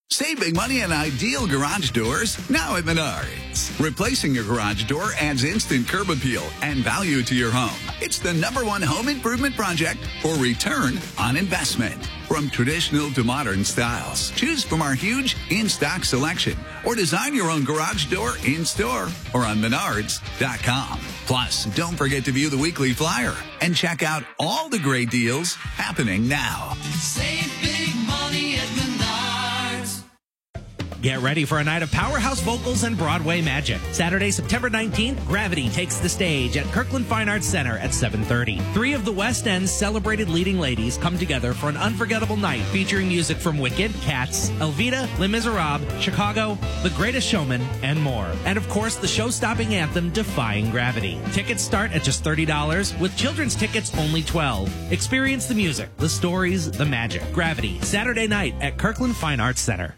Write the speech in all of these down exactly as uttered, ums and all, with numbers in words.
Save big money on ideal garage doors now at Menards. Replacing your garage door adds instant curb appeal and value to your home. It's the number one home improvement project for return on investment. From traditional to modern styles, choose from our huge in-stock selection or design your own garage door in-store or on menards dot com. Plus, don't forget to view the weekly flyer and check out all the great deals happening now. Save big money at Menards. Get ready for a night of powerhouse vocals and Broadway magic. Saturday, September nineteenth, Gravity takes the stage at Kirkland Fine Arts Center at seven thirty. Three of the West End's celebrated leading ladies come together for an unforgettable night featuring music from Wicked, Cats, Elvita, Les Miserables, Chicago, The Greatest Showman, and more. And of course, the show-stopping anthem, Defying Gravity. Tickets start at just thirty dollars, with children's tickets only twelve dollars. Experience the music, the stories, the magic. Gravity, Saturday night at Kirkland Fine Arts Center.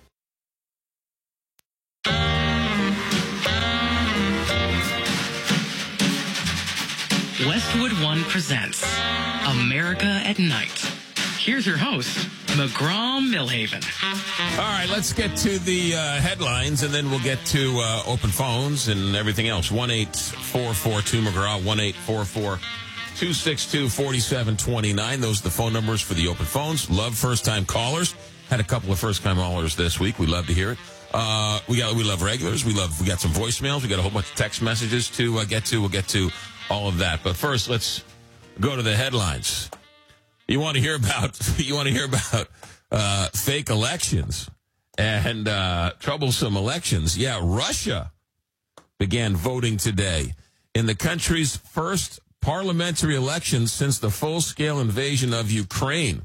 Westwood One presents America at Night. Here's your host, McGraw Millhaven. All right, let's get to the uh, headlines, and then we'll get to uh, open phones and everything else. one eight four four two McGraw, one eight four four two six two four seven two nine. Those are the phone numbers for the open phones. Love first-time callers. Had a couple of first-time callers this week. We love to hear it. Uh, we got we love regulars. We love we got some voicemails. We got a whole bunch of text messages to uh, get to. We'll get to all of that. But first, let's go to the headlines. You want to hear about you want to hear about uh, fake elections and uh, troublesome elections. Yeah, Russia began voting today in the country's first parliamentary election since the full-scale invasion of Ukraine.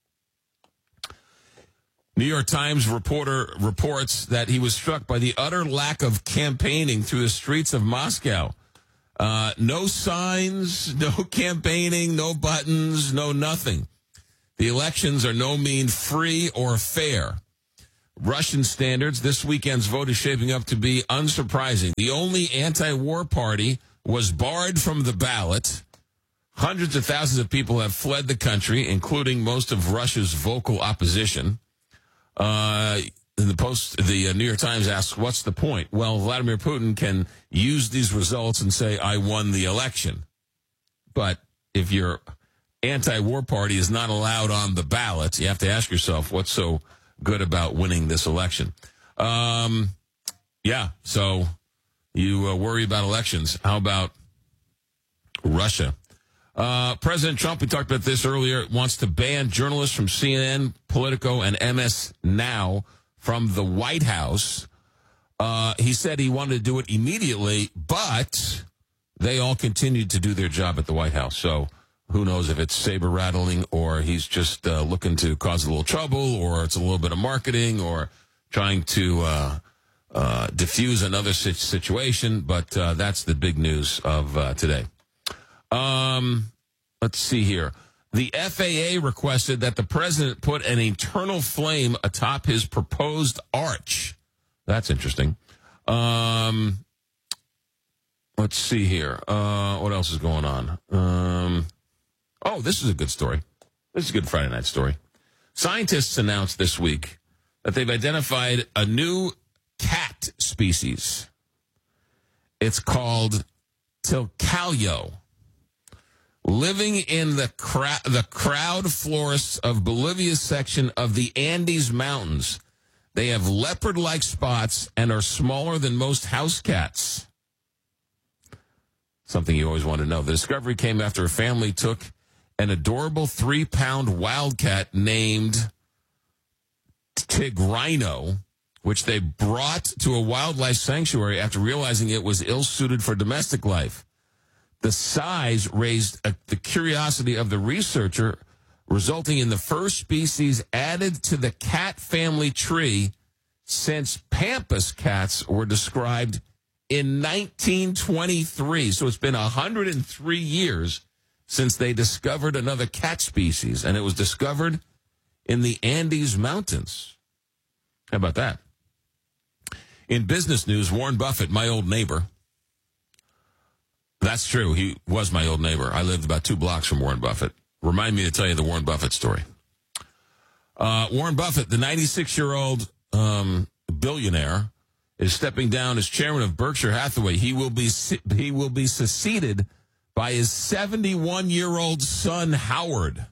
New York Times reporter reports that he was struck by the utter lack of campaigning through the streets of Moscow. Uh, no signs, no campaigning, no buttons, no nothing. The elections are no mean free or fair. Russian standards, this weekend's vote is shaping up to be unsurprising. The only anti-war party was barred from the ballot. Hundreds of thousands of people have fled the country, including most of Russia's vocal opposition. Uh, in the post, the uh, New York Times asks, what's the point? Well, Vladimir Putin can use these results and say, I won the election. But if your anti-war party is not allowed on the ballot, you have to ask yourself, what's so good about winning this election? Um, yeah, so you uh, worry about elections. How about Russia? Uh, President Trump, we talked about this earlier, wants to ban journalists from C N N, Politico, and M S Now from the White House. Uh, he said he wanted to do it immediately, but they all continued to do their job at the White House. So who knows if it's saber rattling or he's just uh, looking to cause a little trouble, or it's a little bit of marketing, or trying to uh, uh, diffuse another situation. But uh, that's the big news of uh, today. Um, let's see here. The F A A requested that the president put an eternal flame atop his proposed arch. That's interesting. Um, let's see here. Uh, what else is going on? Um, oh, this is a good story. This is a good Friday night story. Scientists announced this week that they've identified a new cat species. It's called Tilcalio. Living in the cra- the crowd forests of Bolivia's section of the Andes Mountains, they have leopard-like spots and are smaller than most house cats. Something you always want to know. The discovery came after a family took an adorable three-pound wildcat named Tigrino, which they brought to a wildlife sanctuary after realizing it was ill-suited for domestic life. The size raised uh, the curiosity of the researcher, resulting in the first species added to the cat family tree since pampas cats were described in nineteen twenty-three. So it's been one hundred three years since they discovered another cat species, and it was discovered in the Andes Mountains. How about that? In business news, Warren Buffett, my old neighbor. That's true. He was my old neighbor. I lived about two blocks from Warren Buffett. Remind me to tell you the Warren Buffett story. Uh, Warren Buffett, the ninety-six-year-old um, billionaire, is stepping down as chairman of Berkshire Hathaway. He will be he will be succeeded by his seventy-one-year-old son, Howard.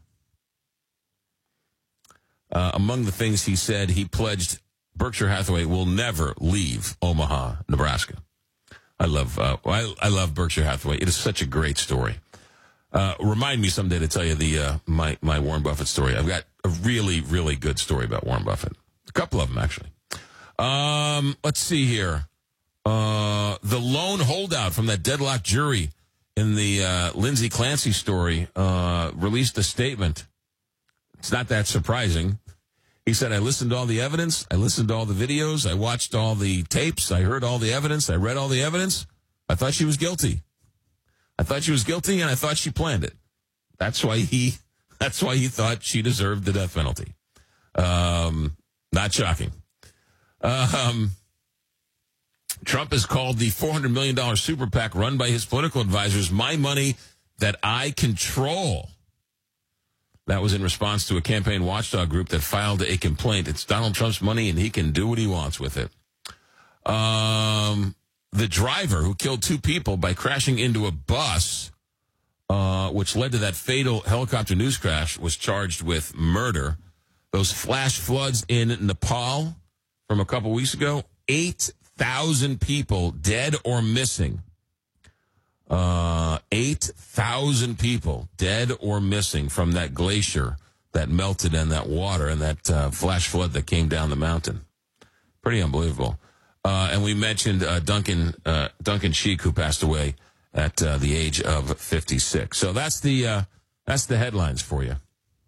Uh, among the things he said, he pledged Berkshire Hathaway will never leave Omaha, Nebraska. I love uh, I, I love Berkshire Hathaway. It is such a great story. Uh, remind me someday to tell you the uh, my my Warren Buffett story. I've got a really really good story about Warren Buffett. A couple of them actually. Um, let's see here. Uh, the lone holdout from that deadlocked jury in the uh, Lindsay Clancy story uh, released a statement. It's not that surprising. He said, I listened to all the evidence. I listened to all the videos. I watched all the tapes. I heard all the evidence. I read all the evidence. I thought she was guilty. I thought she was guilty, and I thought she planned it. That's why he, that's why he thought she deserved the death penalty. Um, not shocking. Um, Trump has called the four hundred million dollars super PAC run by his political advisors my money that I control. That was in response to a campaign watchdog group that filed a complaint. It's Donald Trump's money, and he can do what he wants with it. Um, the driver who killed two people by crashing into a bus, uh, which led to that fatal helicopter news crash, was charged with murder. Those flash floods in Nepal from a couple weeks ago, eight thousand people dead or missing. Uh, eight thousand people dead or missing from that glacier that melted and that water and that uh, flash flood that came down the mountain. Pretty unbelievable. Uh, and we mentioned uh, Duncan uh, Duncan Sheik, who passed away at uh, the age of fifty-six. So that's the uh, that's the headlines for you.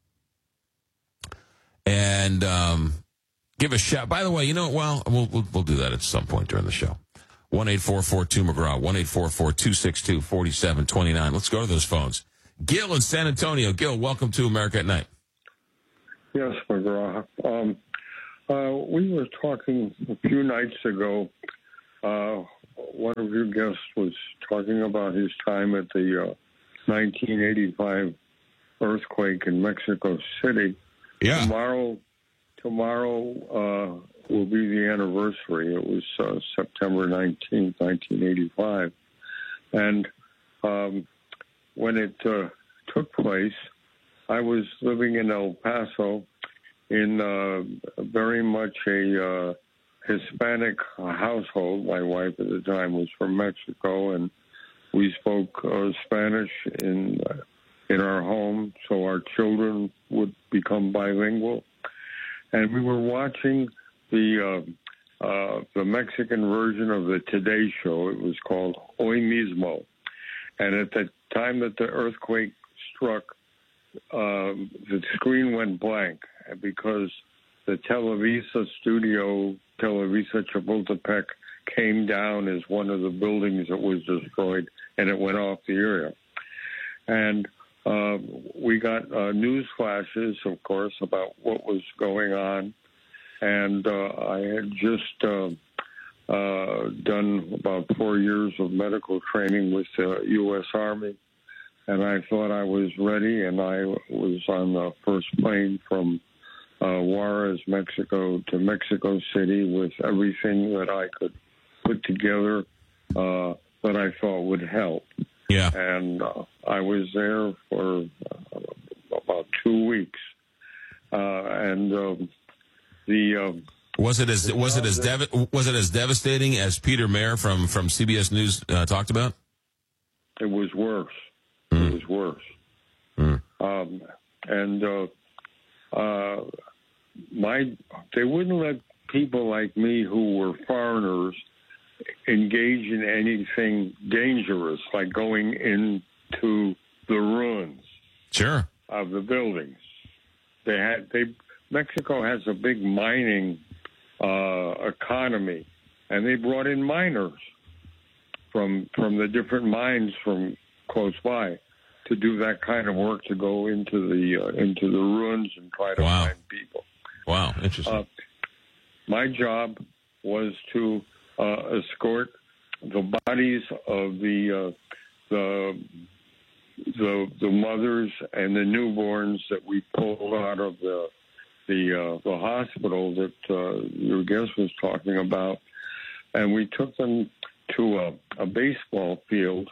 And um, give a shout. By the way, you know, well, we'll, we'll we'll do that at some point during the show. one eight four four two McGraw, one eight four four two six two four seven two nine. Let's go to those phones. Gil in San Antonio. Gil, welcome to America at Night. Yes, McGraw. Um, uh, we were talking a few nights ago. Uh, one of your guests was talking about his time at the uh, nineteen eighty-five earthquake in Mexico City. Yeah. Tomorrow, tomorrow uh, will be the anniversary. It was uh, September nineteenth, nineteen eighty-five. And um, when it uh, took place, I was living in El Paso in uh, very much a uh, Hispanic household. My wife at the time was from Mexico, and we spoke uh, Spanish in uh, in our home, so our children would become bilingual. And we were watching the uh, uh, the Mexican version of the Today Show. It was called Hoy Mismo. And at the time that the earthquake struck, uh, the screen went blank because the Televisa studio, Televisa Chapultepec, came down as one of the buildings that was destroyed, and it went off the air. And uh, we got uh, news flashes, of course, about what was going on. And uh, I had just uh, uh, done about four years of medical training with the U S Army. And I thought I was ready, and I was on the first plane from uh, Juarez, Mexico, to Mexico City with everything that I could put together uh, that I thought would help. Yeah. And uh, I was there for uh, about two weeks. Uh, and um, the um, was it as was it as dev- was it as devastating as Peter Mayer from from C B S News uh, talked about? It was worse. Mm. It was worse. Mm. Um, and uh, uh, my they wouldn't let people like me who were foreigners engage in anything dangerous, like going into the ruins Sure. of the buildings. They had they Mexico has a big mining uh, economy, and they brought in miners from from the different mines from close by to do that kind of work, to go into the uh, into the ruins and try to Wow. find people. Wow, interesting. Uh, my job was to uh, escort the bodies of the uh, the the the mothers and the newborns that we pulled out of the the uh, the hospital that uh, your guest was talking about, and we took them to a, a baseball field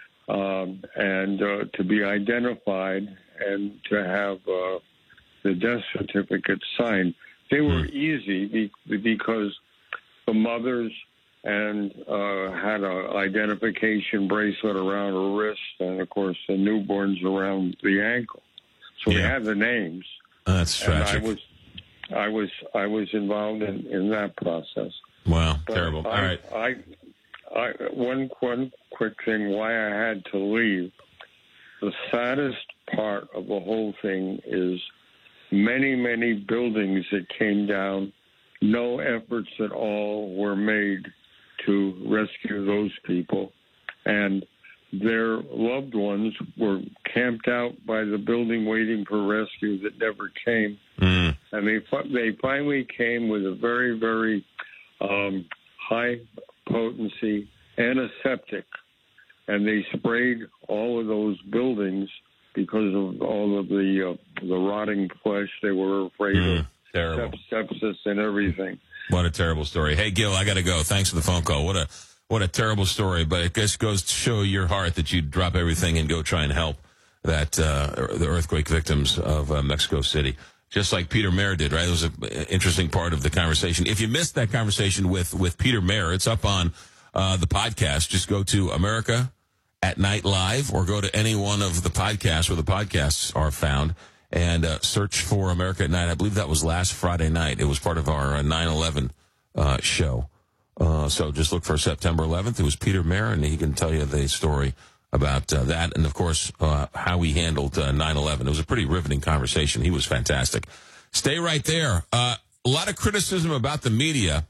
um, and uh, to be identified and to have uh, the death certificate signed. They were easy be- because the mothers and uh, had an identification bracelet around her wrist, and of course the newborns around the ankle. So Yeah. we had the names. Oh, that's tragic. And I was, I was, I was involved in, in that process. Wow, But terrible. I, All right. I, I, one, one quick thing why I had to leave. The saddest part of the whole thing is many, many buildings that came down. No efforts at all were made to rescue those people, and their loved ones were camped out by the building waiting for rescue that never came. Mm. And they they finally came with a very, very um, high potency antiseptic, and they sprayed all of those buildings because of all of the uh, the rotting flesh. They were afraid Mm. of Terrible. sepsis and everything. What a terrible story. Hey, Gil, I got to go. Thanks for the phone call. What a what a terrible story, but it just goes to show your heart that you drop everything and go try and help that uh, the earthquake victims of uh, Mexico City, just like Peter Mayer did, right? It was an interesting part of the conversation. If you missed that conversation with, with Peter Mayer, it's up on uh, the podcast. Just go to America at Night Live or go to any one of the podcasts where the podcasts are found and uh, search for America at Night. I believe that was last Friday night. It was part of our uh, nine eleven uh, show. Uh, so just look for September eleventh. It was Peter Mayer, and he can tell you the story about uh, that and, of course, uh, how he handled uh, nine eleven. It was a pretty riveting conversation. He was fantastic. Stay right there. Uh, a lot of criticism about the media.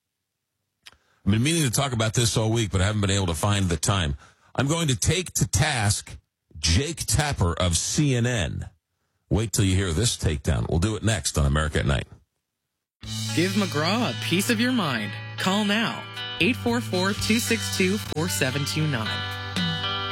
I've been meaning to talk about this all week, but I haven't been able to find the time. I'm going to take to task Jake Tapper of C N N. Wait till you hear this takedown. We'll do it next on America at Night. Give McGraw a piece of your mind. Call now. eight four four, two six two, four seven two nine.